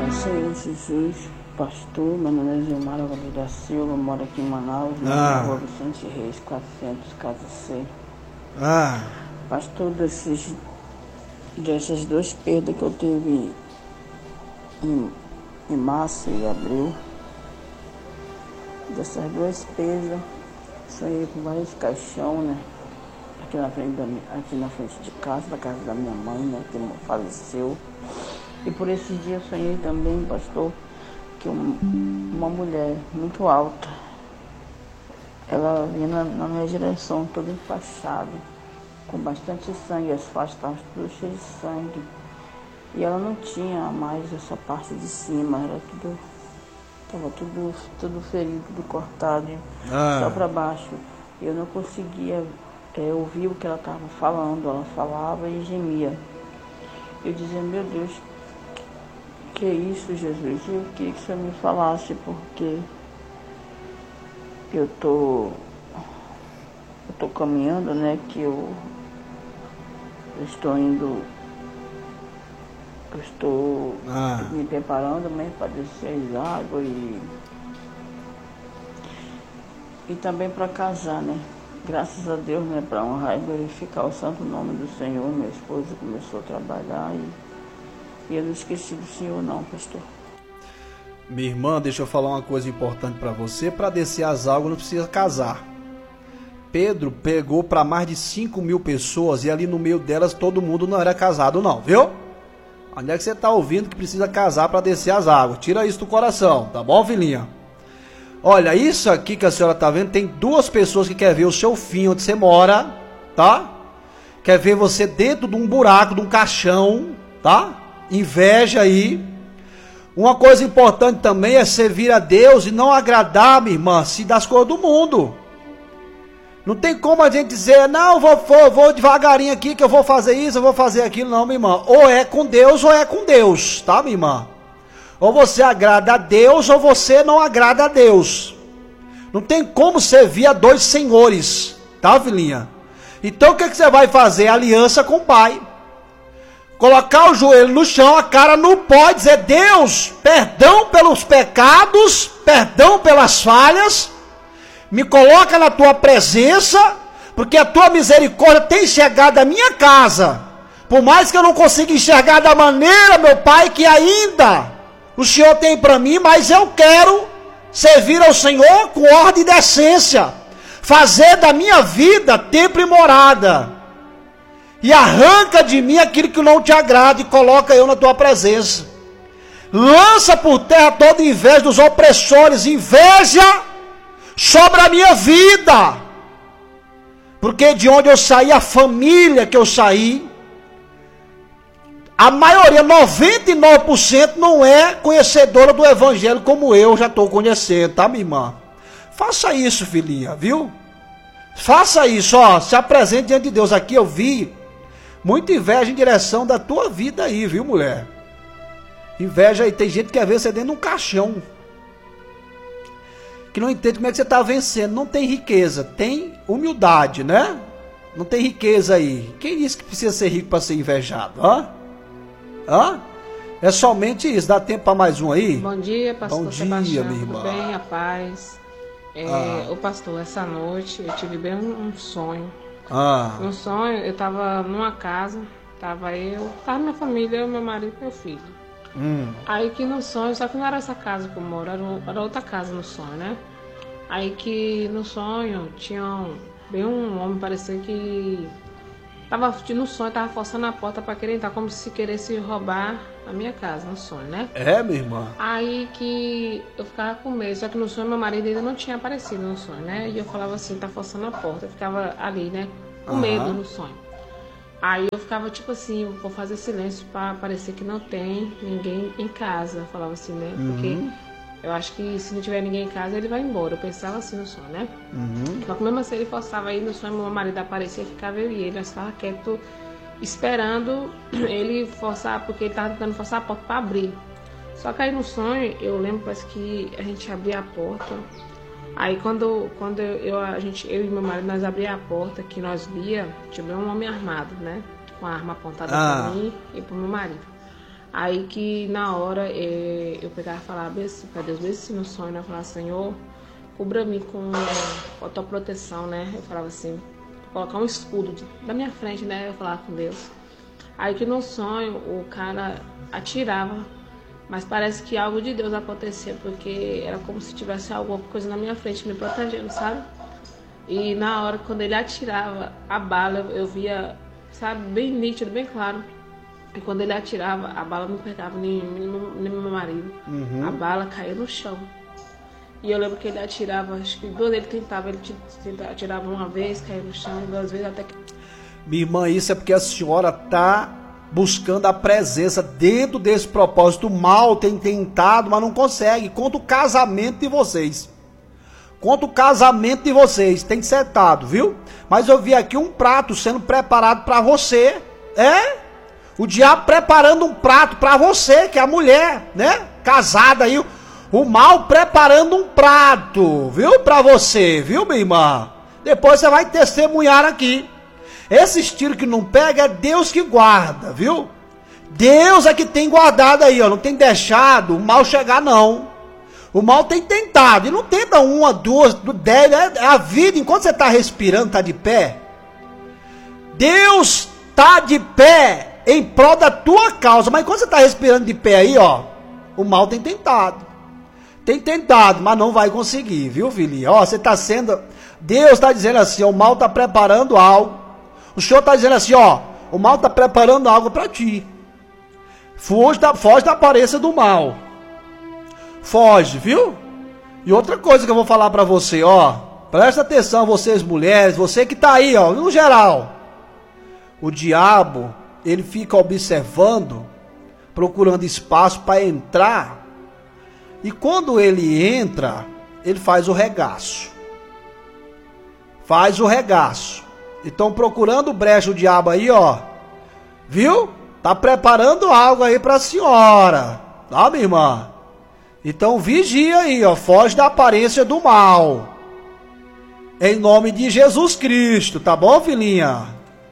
Senhor Jesus, pastor, meu nome é Zilmar Alves da Silva, eu moro aqui em Manaus, na rua Vicente Reis, 400, casa C. Pastor, dessas duas perdas que eu tive em março e abril, dessas duas perdas, sonhei com vários caixão, né? Aqui na frente de casa, da casa da minha mãe, né? Que faleceu. E por esse dia sonhei também, pastor, que uma mulher muito alta, ela vinha na minha direção, toda enfaixada, com bastante sangue, as faixas estavam tudo cheias de sangue. E ela não tinha mais essa parte de cima, estava tudo ferido, tudo cortado, só para baixo. Eu não conseguia ouvir o que ela estava falando, ela falava e gemia. Eu dizia, meu Deus, que é isso, Jesus? Eu queria que o Senhor me falasse, porque eu tô caminhando, né, que eu estou indo, eu estou me preparando mesmo para descer as águas e também para casar, né? Graças a Deus, né, para honrar e glorificar o santo nome do Senhor. Minha esposa começou a trabalhar e eu não esqueci do Senhor não, pastor. Minha irmã, deixa eu falar uma coisa importante para você. Para descer as águas não precisa casar. Pedro pegou para mais de 5.000 pessoas e ali no meio delas todo mundo não era casado não, viu? Onde é que você está ouvindo que precisa casar para descer as águas? Tira isso do coração, tá bom, filhinha? Olha, isso aqui que a senhora está vendo, tem duas pessoas que querem ver o seu fim onde você mora, tá? Quer ver você dentro de um buraco, de um caixão, tá? Inveja aí. Uma coisa importante também é servir a Deus e não agradar, minha irmã, se das coisas do mundo. Não tem como a gente dizer, não, vou devagarinho aqui que eu vou fazer isso, eu vou fazer aquilo. Não, minha irmã, ou é com Deus, tá, minha irmã? Ou você agrada a Deus ou você não agrada a Deus. Não tem como servir a dois senhores, tá, filhinha? Então o que você vai fazer? Aliança com o Pai. Colocar o joelho no chão, a cara no pó, dizer, Deus, perdão pelos pecados, perdão pelas falhas, me coloca na tua presença, porque a tua misericórdia tem chegado à minha casa. Por mais que eu não consiga enxergar da maneira, meu Pai, que ainda o Senhor tem para mim, mas eu quero servir ao Senhor com ordem e decência, fazer da minha vida templo e morada, e arranca de mim aquilo que não te agrada e coloca eu na tua presença. Lança por terra toda inveja dos opressores, inveja sobre a minha vida, porque de onde eu saí, a família que eu saí, a maioria, 99% não é conhecedora do evangelho como eu já estou conhecendo, tá, minha irmã? Faça isso, filhinha, viu? Faça isso, ó, se apresente diante de Deus. Aqui eu vi muita inveja em direção da tua vida aí, viu, mulher? Inveja aí, tem gente que quer ver você dentro de um caixão, que não entende como é que você está vencendo. Não tem riqueza, tem humildade, né? Não tem riqueza aí. Quem disse que precisa ser rico para ser invejado, É somente isso. Dá tempo para mais um aí? Bom dia, pastor. Bom dia, Sebastião, minha irmã. tudo bem? A paz. O pastor, essa noite eu tive bem um sonho. Um sonho, eu estava numa casa, tava minha família, eu, meu marido e meu filho. Aí que no sonho, só que não era essa casa que eu moro, era outra casa no sonho, né? Aí que no sonho tinha um homem, parecia que no sonho, tava forçando a porta para querer entrar, como se queresse roubar a minha casa, no sonho, né? Minha irmã? Aí que eu ficava com medo, só que no sonho meu marido ainda não tinha aparecido no sonho, né? E eu falava assim, tá forçando a porta, eu ficava ali, né? Com medo no sonho. Aí eu ficava tipo assim, vou fazer silêncio para parecer que não tem ninguém em casa, eu falava assim, né? Porque eu acho que se não tiver ninguém em casa, ele vai embora. Eu pensava assim no sonho, né? Mas mesmo assim ele forçava aí no sonho, meu marido aparecia, ficava eu e ele, nós ficava quieto, esperando ele forçar, porque ele estava tentando forçar a porta para abrir. Só que aí no sonho, eu lembro, parece que a gente abria a porta. Aí quando eu e meu marido, nós abria a porta, que nós via, tinha um homem armado, né? Com a arma apontada para mim e para meu marido. Aí que na hora eu pegava e falava para Deus, mesmo assim no sonho, né? Eu falava, Senhor, cubra-me com a tua proteção, né? Eu falava assim, colocar um escudo na minha frente, né? Eu falava com Deus. Aí que no sonho o cara atirava, mas parece que algo de Deus acontecia, porque era como se tivesse alguma coisa na minha frente me protegendo, sabe? E na hora, quando ele atirava a bala, eu via, sabe, bem nítido, bem claro. E quando ele atirava, a bala não pegava nem meu marido. A bala caía no chão. E eu lembro que ele atirava, acho que duas ele atirava uma vez, caía no chão, 2 vezes, até que... Minha irmã, isso é porque a senhora está buscando a presença dentro desse propósito. O mal tem tentado, mas não consegue. Contra o casamento de vocês. Contra o casamento de vocês. Tem setado, viu? Mas eu vi aqui um prato sendo preparado para você. O diabo preparando um prato para você, que é a mulher, né? Casada aí. O mal preparando um prato, viu? Para você, viu, minha irmã? Depois você vai testemunhar aqui. Esses tiros que não pega é Deus que guarda, viu? Deus é que tem guardado aí, ó. Não tem deixado o mal chegar, não. O mal tem tentado. E não tenta 1, 2, 10. É a vida. Enquanto você está respirando, está de pé. Deus está de pé em prol da tua causa. Mas enquanto você está respirando de pé aí, ó, o mal tem tentado. Tem tentado, mas não vai conseguir, viu, filhinha? Ó, você está sendo... Deus está dizendo assim, ó, o mal está preparando algo. O Senhor está dizendo assim, ó, o mal está preparando algo para ti. Foge da aparência do mal. Foge, viu? E outra coisa que eu vou falar para você, ó, presta atenção, vocês mulheres, você que está aí, ó, no geral. O diabo, ele fica observando, procurando espaço para entrar. E quando ele entra, ele faz o regaço. Faz o regaço. Então, procurando brecha o diabo aí, ó. Viu? Tá preparando algo aí pra senhora. Tá, minha irmã? Então, vigia aí, ó. Foge da aparência do mal. Em nome de Jesus Cristo. Tá bom, filhinha?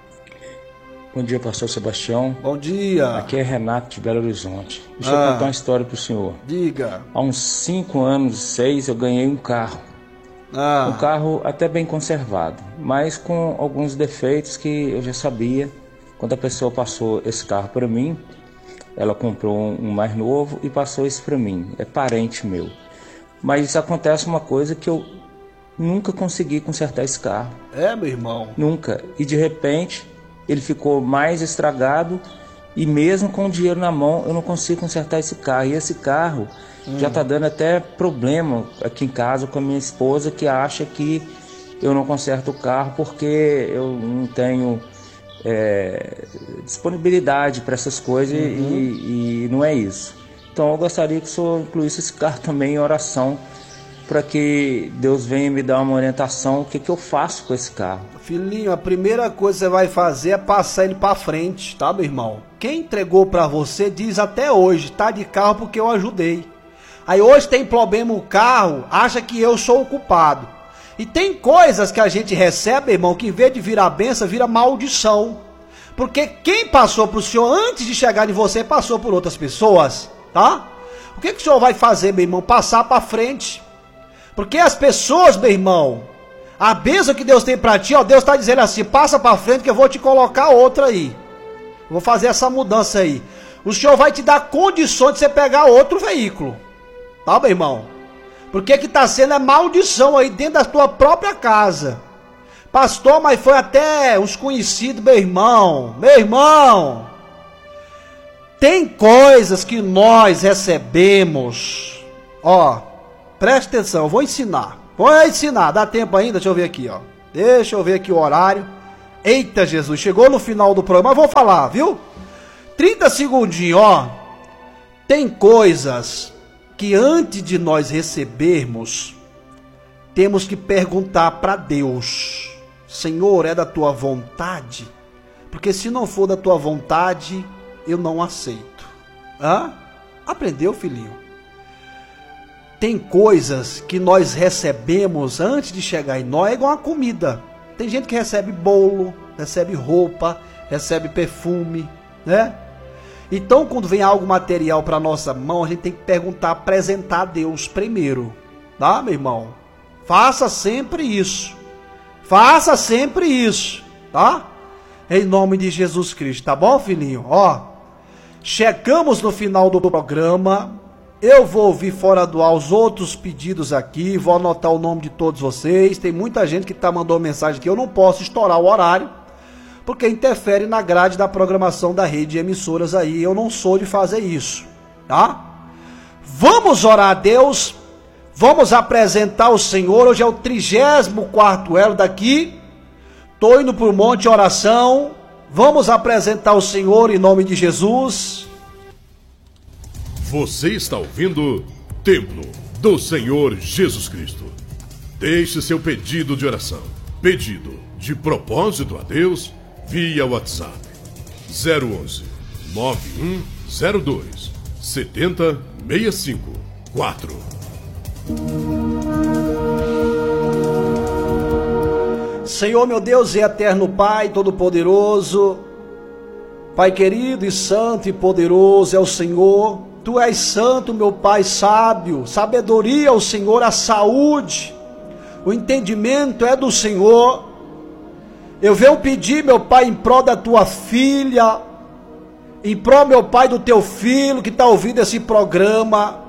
Bom dia, pastor Sebastião. Bom dia. Aqui é Renato de Belo Horizonte. Deixa eu contar uma história pro senhor. Diga. Há uns 5 anos, 6, eu ganhei um carro. Um carro até bem conservado, mas com alguns defeitos que eu já sabia. Quando a pessoa passou esse carro para mim, ela comprou um mais novo e passou isso para mim. É parente meu. Mas acontece uma coisa que eu nunca consegui consertar esse carro. É, meu irmão? Nunca. E de repente, ele ficou mais estragado e mesmo com o dinheiro na mão, eu não consigo consertar esse carro. E esse carro... já está dando até problema aqui em casa com a minha esposa, que acha que eu não conserto o carro porque eu não tenho disponibilidade para essas coisas e não é isso. Então eu gostaria que o senhor incluísse esse carro também em oração para que Deus venha me dar uma orientação, o que eu faço com esse carro. Filhinho, a primeira coisa que você vai fazer é passar ele para frente, tá, meu irmão? Quem entregou para você diz até hoje, tá de carro porque eu ajudei. Aí hoje tem problema o carro, acha que eu sou o culpado. E tem coisas que a gente recebe, irmão, que em vez de virar bênção, vira maldição. Porque quem passou para o senhor antes de chegar em você, passou por outras pessoas, tá? O que o senhor vai fazer, meu irmão? Passar para frente. Porque as pessoas, meu irmão, a bênção que Deus tem para ti, ó, Deus está dizendo assim, passa para frente que eu vou te colocar outra aí. Vou fazer essa mudança aí. O senhor vai te dar condições de você pegar outro veículo. Tá, meu irmão? Porque que está sendo é maldição aí dentro da tua própria casa. Pastor, mas foi até uns conhecidos, meu irmão. Meu irmão, tem coisas que nós recebemos. Ó, presta atenção, eu vou ensinar. Vou ensinar, dá tempo ainda? Deixa eu ver aqui, ó. Deixa eu ver aqui o horário. Eita, Jesus, chegou no final do programa, mas vou falar, viu? 30 segundinhos, ó. Tem coisas que antes de nós recebermos, temos que perguntar para Deus: Senhor, é da tua vontade? Porque se não for da tua vontade, eu não aceito. Aprendeu, filhinho? Tem coisas que nós recebemos antes de chegar em nós, é igual a comida. Tem gente que recebe bolo, recebe roupa, recebe perfume, né? Então, quando vem algo material para nossa mão, a gente tem que perguntar, apresentar a Deus primeiro. Tá, meu irmão? Faça sempre isso. Faça sempre isso, tá? Em nome de Jesus Cristo, tá bom, filhinho? Ó, chegamos no final do programa. Eu vou ouvir fora do ar os outros pedidos aqui, vou anotar o nome de todos vocês. Tem muita gente que mandou mensagem que eu não posso estourar o horário, porque interfere na grade da programação da rede de emissoras aí. Eu não sou de fazer isso, tá? Vamos orar a Deus, vamos apresentar o Senhor. Hoje é o 34º elo daqui. Estou indo para o monte de oração. Vamos apresentar o Senhor em nome de Jesus. Você está ouvindo Templo do Senhor Jesus Cristo. Deixe seu pedido de oração, pedido de propósito a Deus, via WhatsApp 011 9102 7065 4. Senhor, meu Deus e eterno Pai Todo-Poderoso, Pai querido e santo e poderoso é o Senhor. Tu és santo, meu Pai sábio, sabedoria ao Senhor, a saúde, o entendimento é do Senhor. Eu venho pedir, meu Pai, em prol da tua filha, em prol, meu Pai, do teu filho que está ouvindo esse programa.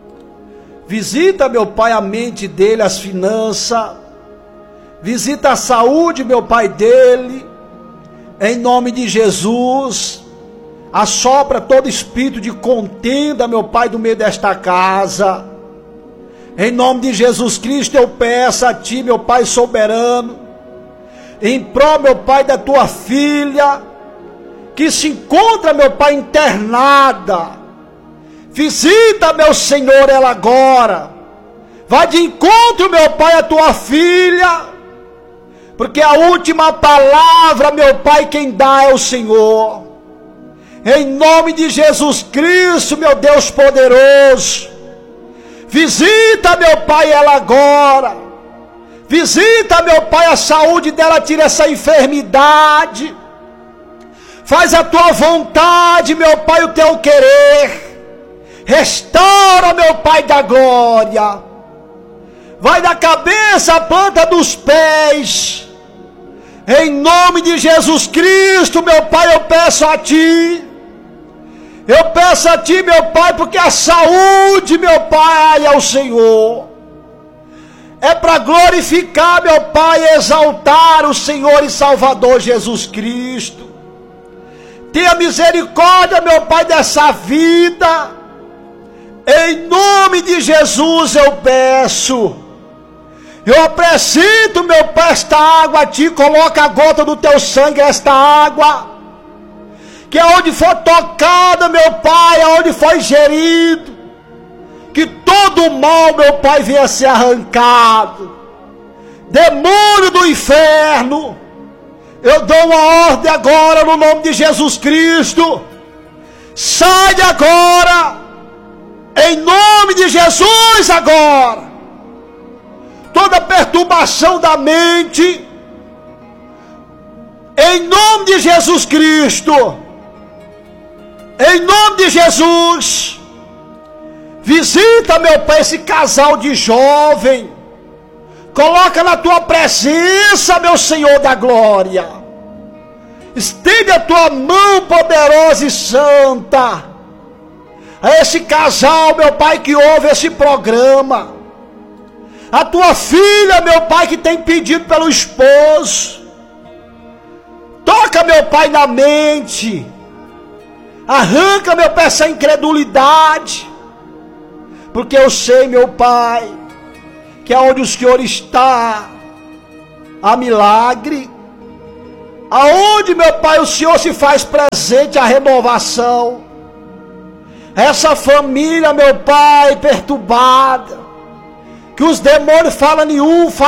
Visita, meu Pai, a mente dele, as finanças. Visita a saúde, meu Pai, dele. Em nome de Jesus. Assopra todo espírito de contenda, meu Pai, do meio desta casa. Em nome de Jesus Cristo eu peço a Ti, meu Pai soberano, em prol, meu Pai, da Tua filha, que se encontra, meu Pai, internada. Visita, meu Senhor, ela agora. Vai de encontro, meu Pai, a Tua filha, porque a última palavra, meu Pai, quem dá é o Senhor. Em nome de Jesus Cristo, meu Deus poderoso, visita, meu Pai, ela agora. Visita, meu Pai, a saúde dela, tira essa enfermidade. Faz a tua vontade, meu Pai, o teu querer. Restaura, meu Pai da glória. Vai da cabeça à planta dos pés. Em nome de Jesus Cristo, meu Pai, eu peço a Ti. Eu peço a Ti, meu Pai, porque a saúde, meu Pai, é o Senhor. É para glorificar, meu Pai, e exaltar o Senhor e Salvador Jesus Cristo. Tenha misericórdia, meu Pai, dessa vida. Em nome de Jesus eu peço. Eu apresento, meu Pai, esta água a Ti. Coloca a gota do Teu sangue nesta água. Que aonde for tocada, meu Pai, aonde for ingerido, que todo o mal, meu Pai, venha ser arrancado. Demônio do inferno, eu dou uma ordem agora no nome de Jesus Cristo. Sai agora, em nome de Jesus agora. Toda perturbação da mente, em nome de Jesus Cristo. Em nome de Jesus, visita, meu Pai, esse casal de jovem. Coloca na Tua presença, meu Senhor da glória. Estende a Tua mão poderosa e santa a esse casal, meu Pai, que ouve esse programa. A Tua filha, meu Pai, que tem pedido pelo esposo. Toca, meu Pai, na mente. Arranca, meu Pai, essa incredulidade. Porque eu sei, meu Pai, que aonde o Senhor está, há milagre. Aonde, meu Pai, o Senhor se faz presente, a renovação. Essa família, meu Pai, perturbada, que os demônios falam em um,